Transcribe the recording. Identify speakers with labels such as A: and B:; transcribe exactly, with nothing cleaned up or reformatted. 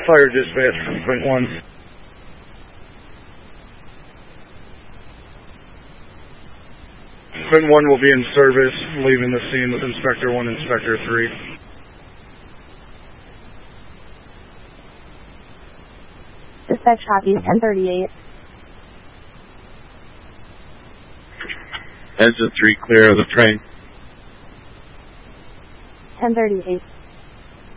A: Fire dispatch from point one. Point one will be in service, leaving the scene with Inspector one, Inspector three.
B: Dispatch copies ten thirty-eight.
C: Engine three clear of the train.
B: ten thirty-eight.